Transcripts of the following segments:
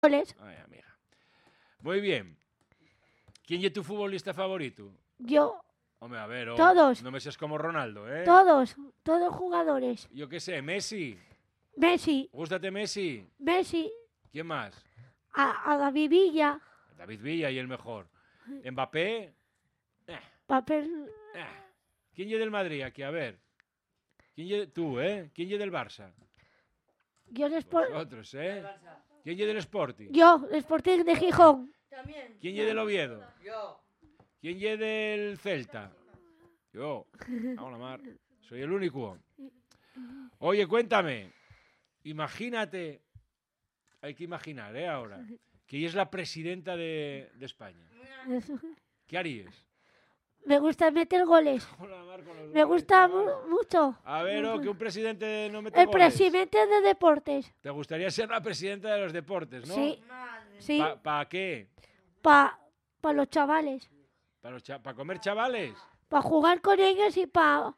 goles. Ay, amiga. Muy bien. ¿Quién es tu futbolista favorito? Yo, Hombre, a ver, todos. no me seas como Ronaldo, ¿eh? Todos jugadores. Yo qué sé, Messi. Messi, ¿Gústate Messi? Messi, ¿Quién más? a David Villa, David Villa y el mejor. Mbappé. papel. ¿Quién es del Madrid aquí? A ver. ¿Quién es tú, ¿Quién es del Barça? Yo Vosotros, ¿Quién es del Sporting? Yo, Sporting de Gijón. También. ¿Quién es del Oviedo? Yo. ¿Quién es del Celta? Yo. Vamos a la mar. Soy el único. Oye, cuéntame. Imagínate. Hay que imaginar, ahora. Que ella es la presidenta de España. ¿Qué harías? Me gusta meter goles. Me gusta mucho. A ver, que un presidente no mete El goles. presidente de deportes. ¿Te gustaría ser la presidenta de los deportes, no? Sí. Sí. ¿Para qué? Para los chavales. ¿Para comer chavales? Para jugar con ellos y para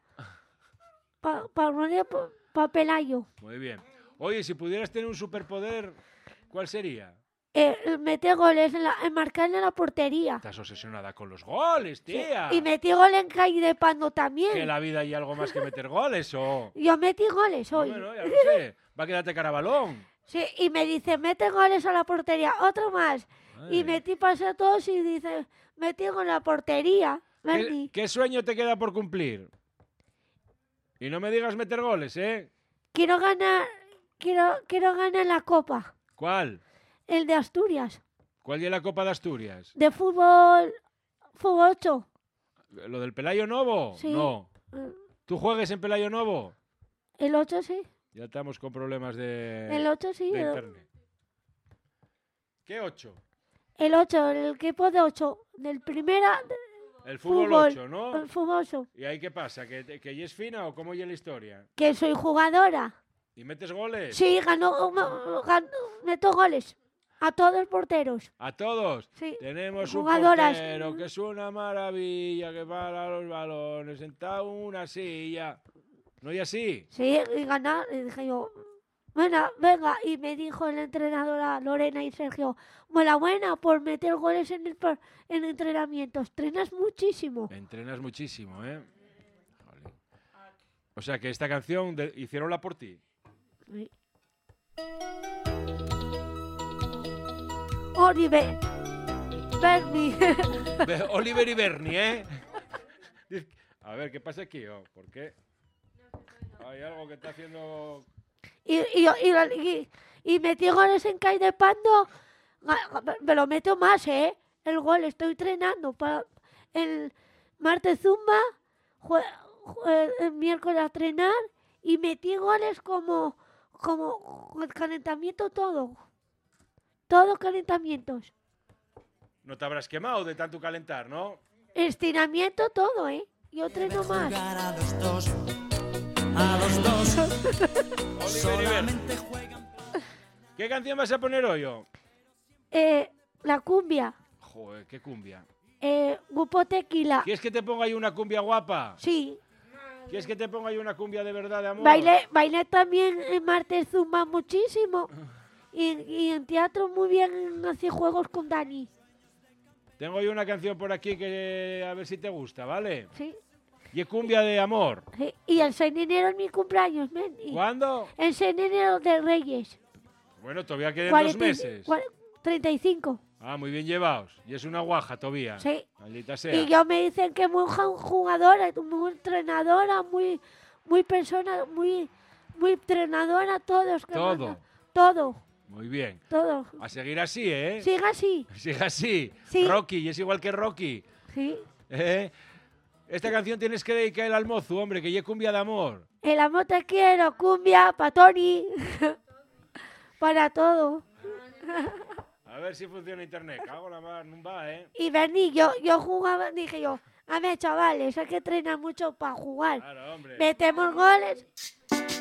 Pelayo. Muy bien. Oye, si pudieras tener un superpoder, ¿cuál sería? Meter goles, marcar en la portería. Estás obsesionada con los goles, tía. Sí. Y metí gol en calle de Pando también. ¿Que en la vida hay algo más que meter goles o...? Yo metí goles hoy. Bueno, ya lo sé. Va a quedarte cara a balón. Sí, y me dice, mete goles a la portería. Otro más. Ay. Y metí pase a todos y dice, metí gol en la portería. ¿Qué sueño te queda por cumplir? Y no me digas meter goles, ¿eh? Quiero ganar la copa. ¿Cuál? El de Asturias. ¿Cuál es la Copa de Asturias? De fútbol 8. ¿Lo del Pelayo Novo? Sí. No. ¿Tú juegues en Pelayo Novo? El 8 sí. Ya estamos con problemas de... El 8 sí. de internet. ¿Qué 8? El 8, el equipo de 8. Del primera... El fútbol 8, ¿no? El fútbol 8. ¿Y ahí qué pasa? ¿Que ya es fina o cómo es la historia? Que soy jugadora. ¿Y metes goles? Sí, meto goles. A todos los porteros. ¿A todos? Sí. Tenemos Jugadoras. un portero que es una maravilla, que para los balones, sentado en una silla. ¿No es así? Sí, y ganar. Y dije yo, bueno, venga. Y me dijo la entrenadora Lorena y Sergio, buena por meter goles en entrenamientos. Entrenas muchísimo. Entrenas muchísimo, ¿eh? Jolín. O sea que esta canción hicieronla por ti. Sí. Oliver Bernie. Oliver y Bernie, ¿eh? A ver, ¿qué pasa aquí? ¿Por qué? Hay algo que está haciendo... Y metí goles en Cai de Pando. Me lo meto más, ¿eh? El gol, estoy entrenando para el martes zumba, el miércoles a entrenar y metí goles como el calentamiento todo. Todos calentamientos. No te habrás quemado de tanto calentar, ¿no? Estiramiento todo, ¿eh? Yo entreno más. A los dos. Solamente juegan. ¿Qué canción vas a poner hoy, yo? La cumbia. Joder, qué cumbia. Grupo Tequila. ¿Quieres que te ponga ahí una cumbia guapa? Sí. ¿Quieres que te ponga ahí una cumbia de verdad, de amor? Bailé también en martes zumba muchísimo. Y en teatro muy bien hacía juegos con Dani. Tengo yo una canción por aquí que a ver si te gusta, ¿vale? Sí. Y es cumbia de amor. Sí. Y el 6 de enero es mi cumpleaños, men. ¿Cuándo? El 6 de enero de Reyes. Bueno, todavía quedan 2 meses. 35. Ah, muy bien llevados. Y es una guaja todavía. Sí. Maldita sea. Y yo me dicen que muy jugadora, muy entrenadora, muy persona, muy entrenadora, todos. Todo. Todo. Muy bien. Todo. A seguir así, ¿eh? Siga así. Siga así. Sí. Rocky, y es igual que Rocky. Sí. Esta canción tienes que dedicarle al mozo, hombre, que ya cumbia de amor. El amor te quiero, cumbia, para Tony. Para todo. A ver si funciona internet. Cago en la mar, no va, ¿eh? Y Bernie, yo jugaba, dije yo, a ver, chavales, hay que entrenar mucho para jugar. Claro, hombre. Metemos goles.